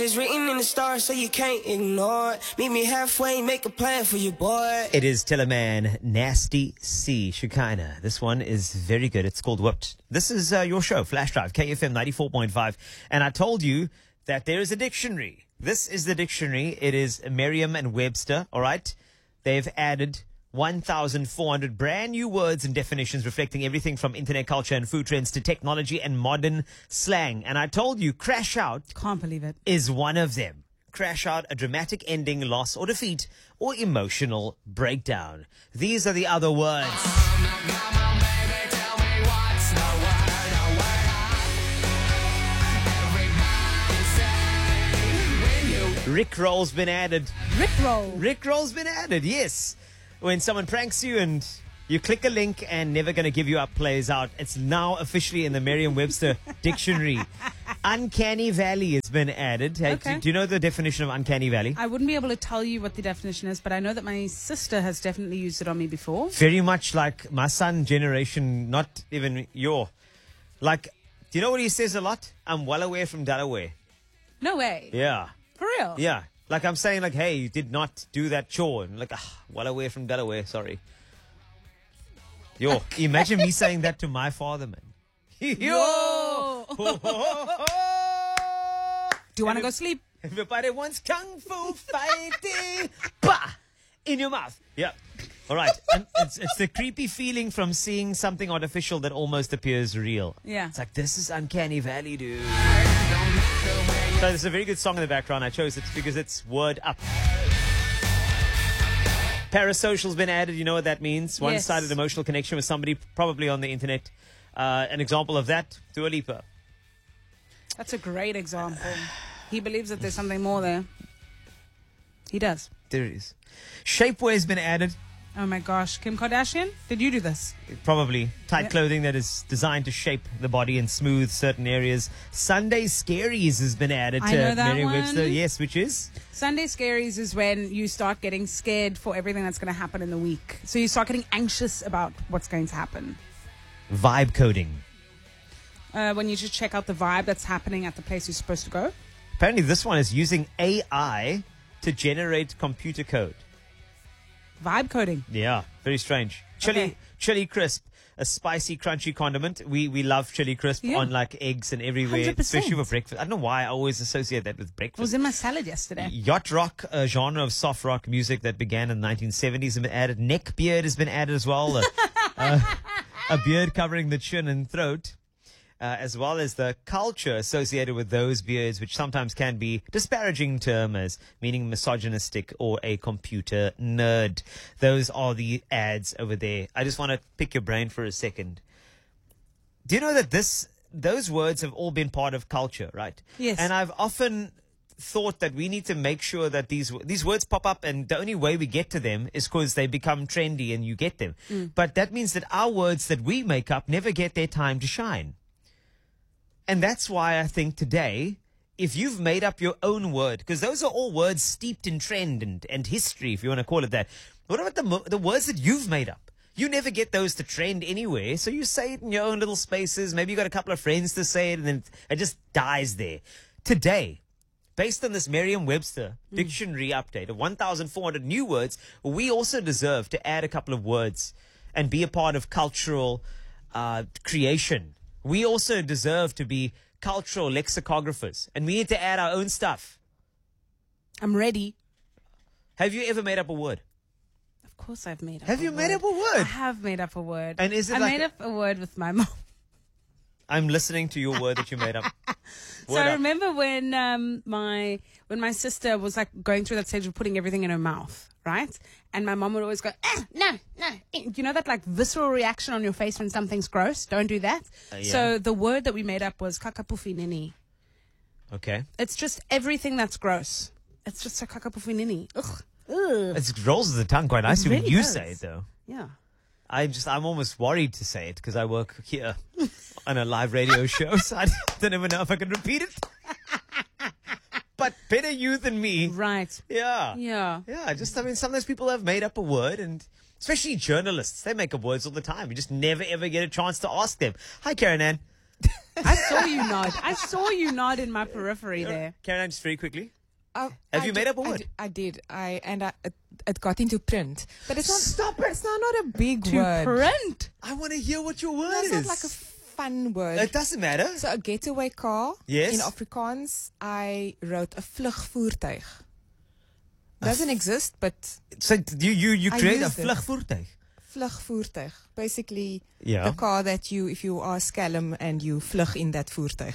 It's written in the stars, so you can't ignore it. Meet me halfway, make a plan for you, boy. It is Tillerman, Nasty C, Shekinah. This one is very good. It's called Whipped. This is your show, Flash Drive, KFM 94.5. And I told you that there is a dictionary. This is the dictionary. It is Merriam and Webster, all right? They've added 1,400 brand new words and definitions reflecting everything from internet culture and food trends to technology and modern slang. And I told you, crash out Can't believe it. is one of them. Crash out, a dramatic ending, loss or defeat, or emotional breakdown. These are the other words. Rickroll's been added. Rickroll. Rickroll's been added, yes. When someone pranks you and you click a link and Never Gonna Give You Up plays out, it's now officially in the Merriam-Webster dictionary. Uncanny Valley has been added. Hey, Okay. do you know the definition of Uncanny Valley? I wouldn't be able to tell you what the definition is, but I know that my sister has definitely used it on me before. Very much like my son generation, not even your. Like, do you know what he says a lot? I'm well away from Delaware. No way. Yeah. For real? Yeah. Like I'm saying, like, hey, you did not do that chore. And like, well away from Delaware, sorry. Yo, imagine me saying that to my father, man. Yo! Do you want to go sleep? Everybody wants kung fu fighting. Bah! In your mouth. Yeah. All right. And it's the creepy feeling from seeing something artificial that almost appears real. Yeah. It's like, this is Uncanny Valley, dude. So there's a very good song in the background. I chose it because it's Word Up. Parasocial's been added. You know what that means? One-sided Yes. emotional connection with somebody, probably on the internet. An example of that, Dua Lipa. That's a great example. He believes that there's something more there. He does. There it is. Shapewear's been added. Oh my gosh. Kim Kardashian? Did you do this? Probably. Tight Yeah. clothing that is designed to shape the body and smooth certain areas. Sunday Scaries has been added I to know that Merriam-Webster. one. Yes, which is? Sunday scaries is when you start getting scared for everything that's going to happen in the week. So you start getting anxious about what's going to happen. Vibe coding. When you just check out the vibe that's happening at the place you're supposed to go. Apparently this one is using AI to generate computer code. Vibe coding. Yeah, very strange. Okay. Chili crisp, a spicy, crunchy condiment. We love chili crisp Yeah. on like eggs and everywhere, 100%. especially for breakfast. I don't know why I always associate that with It breakfast. was in my salad yesterday. Yacht rock, a genre of soft rock music that began in the 1970s, has been added. Neck beard has been added as well. A beard covering the chin and throat. As well as the culture associated with those beards, which sometimes can be disparaging term as meaning misogynistic or a computer nerd. Those are the ads over there. I just want to pick your brain for a second. Do you know that those words have all been part of culture, right? Yes. And I've often thought that we need to make sure that these words pop up, and the only way we get to them is because they become trendy and you get them. But that means that our words that we make up never get their time to shine. And that's why I think today, if you've made up your own word, because those are all words steeped in trend and history, if you want to call it that. What about the words that you've made up? You never get those to trend anywhere, so you say it in your own little spaces. Maybe you got a couple of friends to say it, and then it just dies there. Today, based on this Merriam-Webster dictionary update of 1,400 new words, we also deserve to add a couple of words and be a part of cultural creation. We also deserve to be cultural lexicographers, and we need to add our own stuff. I'm ready. Have you ever made up a word? Of course I've made up Have a you word. made up a I word? have made up a word. And is it I like made up a word with my mom. I'm listening to your word that you made up. So Word I up. remember when my sister was like going through that stage of putting everything in her mouth, right? And my mom would always go, no. You know that like visceral reaction on your face when something's gross? Don't do that. Yeah. So the word that we made up was kakapufinini. Okay. It's just everything that's gross. It's just a kakapufinini. Ugh. Ugh. It rolls the tongue quite nicely when really you does. say it, though. Yeah. I'm almost worried to say it because I work here on a live radio show, so I don't even know if I can repeat it. But better you than me. Right. Yeah. Yeah. Yeah, I mean, sometimes people have made up a word, and especially journalists, they make up words all the time. You just never, ever get a chance to ask them. Hi, Karen Ann. I saw you nod. I saw you nod in my periphery there. Karen, just very quickly. Have you made up a word? I did. It got into print, but it's not. Stop it. It's not a big To word. print. I want to hear what your word It's is. not like a fun word. It doesn't matter. So a getaway car. Yes. In Afrikaans, I wrote a vlugvoertuig. Doesn't exist, but So you I create a used it. vlugvoertuig. vlugvoertuig. Basically, Yeah. the car that if you are scallum and you vlug in that voertuig.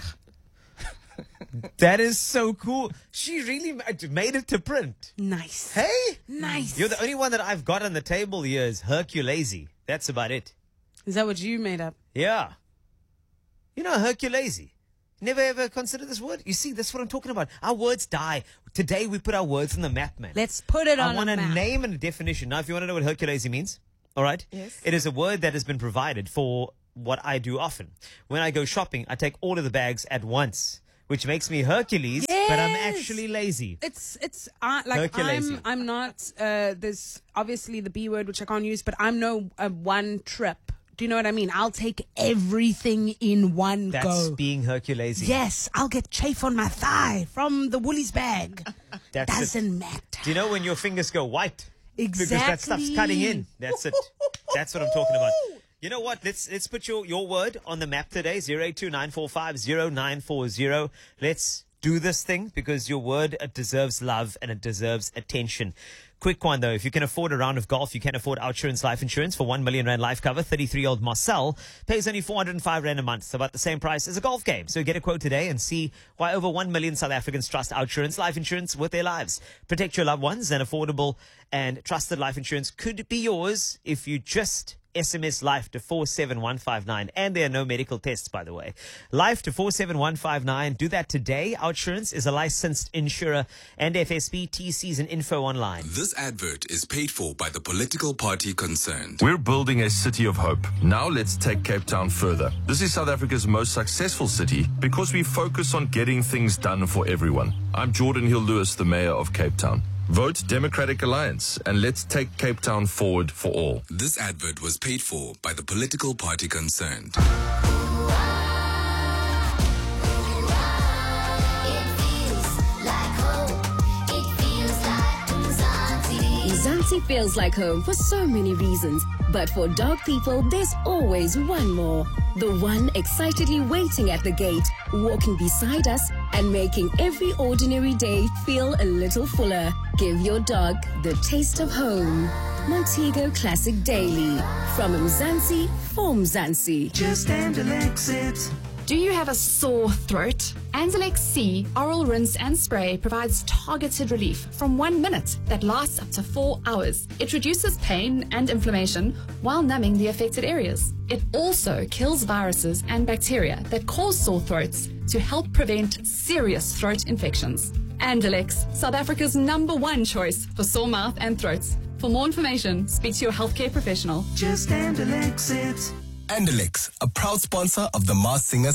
That is so cool. She really made it to print. Nice. Hey? Nice. You're the only one that I've got on the table here is Herculesi. That's about it. Is that what you made up? Yeah. You know, Herculesi. Never ever considered this word? You see, that's what I'm talking about. Our words die. Today we put our words on the map, man. Let's put it on I want a a map. name and a definition. Now, if you want to know what Herculesi means, all right? Yes. It is a word that has been provided for what I do often. When I go shopping, I take all of the bags at once, which makes me Hercules, but I'm Yes. actually lazy. It's like Herculesi. I'm not there's obviously the B word which I can't use, but I'm no one trip. Do you know what I mean? I'll take everything in one That's go. being Herculesi. Yes, I'll get chafe on my thigh from the Woolies bag. That's it. Doesn't matter. Do you know when your fingers go white? Exactly. Because that stuff's cutting in. That's it. That's what I'm talking about. You know what? Let's put your word on the map today. 0829450940. Let's do this thing because your word, it deserves love and it deserves attention. Quick one though, if you can afford a round of golf, you can afford OUTsurance Life Insurance for 1 million rand life cover. 33-year-old Marcel pays only 405 rand a month, so about the same price as a golf game. So get a quote today and see why over 1 million South Africans trust OUTsurance Life Insurance with their lives. Protect your loved ones, and affordable and trusted life insurance could be yours if you just SMS life to 47159. And there are no medical tests, by the way. Life to 47159. Do that today. OUTsurance is a licensed insurer and FSP. TCs and info online. This advert is paid for by the political party concerned. We're building a city of hope. Now let's take Cape Town further. This is South Africa's most successful city because we focus on getting things done for everyone. I'm Jordan Hill-Lewis, the mayor of Cape Town. Vote Democratic Alliance and let's take Cape Town forward for all. This advert was paid for by the political party concerned. Mzansi feels like home for so many reasons, but for dog people, there's always one more. The one excitedly waiting at the gate, walking beside us, and making every ordinary day feel a little fuller. Give your dog the taste of home. Montego Classic Daily. From Mzansi for Mzansi. Just Andalex it. Do you have a sore throat? Andalex C Oral Rinse and Spray provides targeted relief from 1 minute that lasts up to 4 hours. It reduces pain and inflammation while numbing the affected areas. It also kills viruses and bacteria that cause sore throats to help prevent serious throat infections. Andalex, South Africa's #1 choice for sore mouth and throats. For more information, speak to your healthcare professional. Just Andalex it. Andalex, a proud sponsor of the Masked Singer